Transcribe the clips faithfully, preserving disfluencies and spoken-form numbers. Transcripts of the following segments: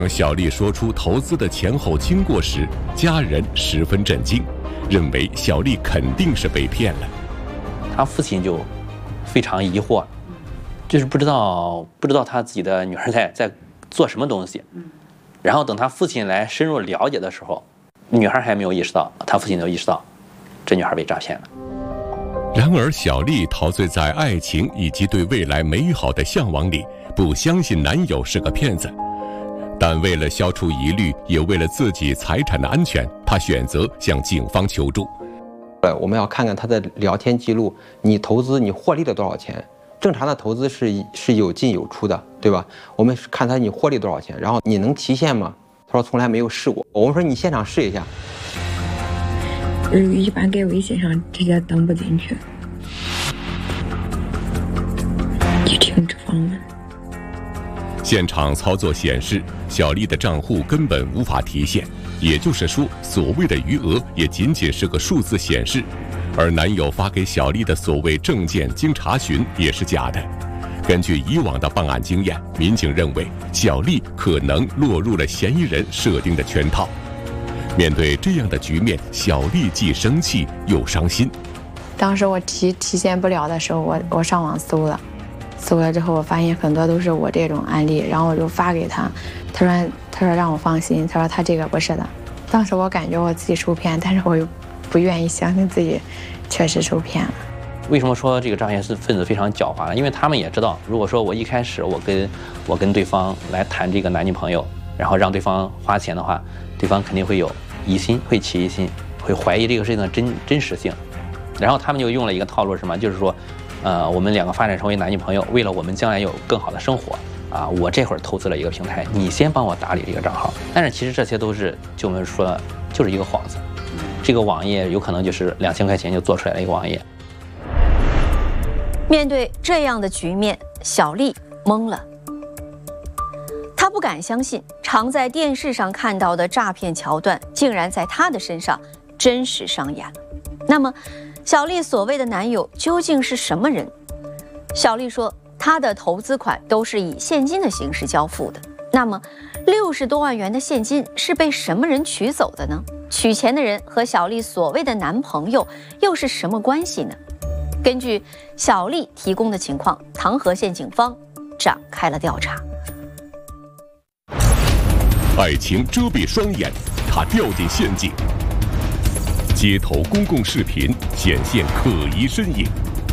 当小丽说出投资的前后经过时，家人十分震惊，认为小丽肯定是被骗了。 他父亲就非常疑惑，就是不知道不知道他自己的女儿在在做什么东西。然后等他父亲来深入了解的时候，女孩还没有意识到，他父亲就意识到这女孩被诈骗了。 然而小丽陶醉在爱情以及对未来美好的向往里，不相信男友是个骗子。但为了消除疑虑，也为了自己财产的安全，她选择向警方求助。 呃，我们要看看他的聊天记录，你投资你获利了多少钱？正常的投资是是有进有出的，对吧？我们看他你获利多少钱，然后你能提现吗？他说从来没有试过。我们说你现场试一下。 一般给微信上直接登不进去，就停止访问。 现场操作显示，小丽的账户根本无法提现，也就是说，所谓的余额也仅仅是个数字显示，而男友发给小丽的所谓证件经查询也是假的。根据以往的办案经验，民警认为小丽可能落入了嫌疑人设定的圈套。面对这样的局面，小丽既生气又伤心。 当时我提提现不了的时候，我我上网搜了。搜了之后，我发现很多都是我这种案例，然后我就发给他，他说他说让我放心，他说他这个不是的。当时我感觉我自己受骗，但是我又不愿意相信自己确实受骗了。 为什么说这个诈骗分子非常狡猾呢？因为他们也知道，如果说我一开始我跟我跟对方来谈这个男女朋友，然后让对方花钱的话，对方肯定会有疑心，会起疑心，会怀疑这个事情的真真实性。然后他们就用了一个套路，什么？就是说。呃，我们两个发展成为男女朋友，为了我们将来有更好的生活啊，我这会儿投资了一个平台，你先帮我打理这个账号。但是其实这些都是，就我们说，就是一个幌子。这个网页有可能就是两千块钱就做出来了一个网页。 面对这样的局面，小丽懵了。她不敢相信，常在电视上看到的诈骗桥段，竟然在她的身上真实上演了。那么，小丽所谓的男友究竟是什么人？小丽说，她的投资款都是以现金的形式交付的。那么，六十多万元的现金是被什么人取走的呢？取钱的人和小丽所谓的男朋友又是什么关系呢？根据小丽提供的情况，唐河县警方展开了调查。 爱情遮蔽双眼，她掉进陷阱。街头公共视频显现可疑身影，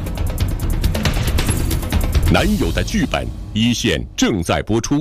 男友的剧本一线正在播出。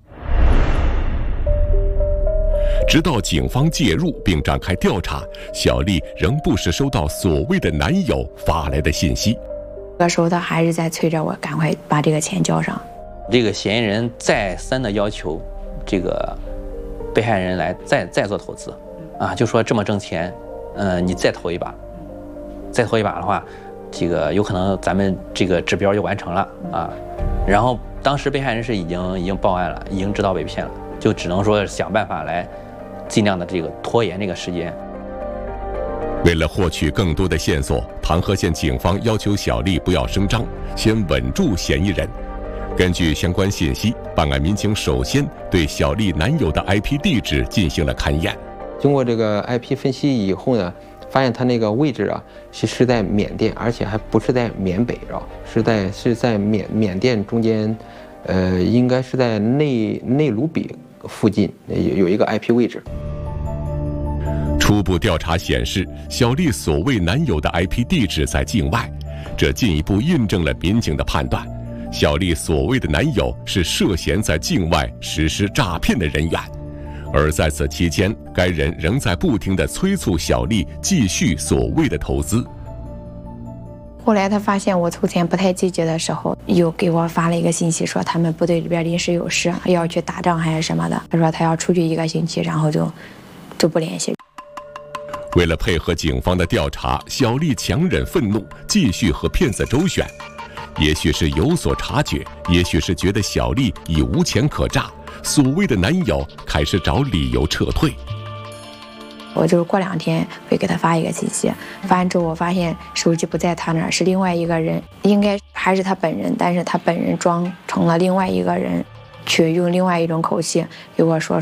直到警方介入并展开调查，小丽仍不时收到所谓的男友发来的信息。 这个时候他还是在催着我赶快把这个钱交上。 这个嫌疑人再三的要求这个被害人来再再做投资，啊，就说这么挣钱。呃，你再投一把，再投一把的话，这个有可能咱们这个指标就完成了啊。然后当时被害人是已经已经报案了，已经知道被骗了，就只能说想办法来尽量的这个拖延这个时间。 为了获取更多的线索，唐河县警方要求小丽不要声张，先稳住嫌疑人。根据相关信息，办案民警首先对小丽男友的 I P 地址进行了勘验。 经过这个 I P 分析以后呢，发现他那个位置啊是是在缅甸，而且还不是在缅北啊，是在是在缅缅甸中间，呃，应该是在内内卢比附近有有一个 I P 位置。 初步调查显示，小丽所谓男友的 I P 地址在境外，这进一步印证了民警的判断，小丽所谓的男友是涉嫌在境外实施诈骗的人员。而在此期间，该人仍在不停地催促小丽继续所谓的投资。 后来他发现我筹钱不太积极的时候，又给我发了一个信息，说他们部队里边临时有事，要去打仗还是什么的。他说他要出去一个星期，然后就就不联系。 为了配合警方的调查，小丽强忍愤怒，继续和骗子周旋。也许是有所察觉，也许是觉得小丽已无钱可诈，所谓的男友开始找理由撤退。 我就是过两天会给他发一个信息，发完之后我发现手机不在他那儿，是另外一个人，应该还是他本人，但是他本人装成了另外一个人，去用另外一种口气给我说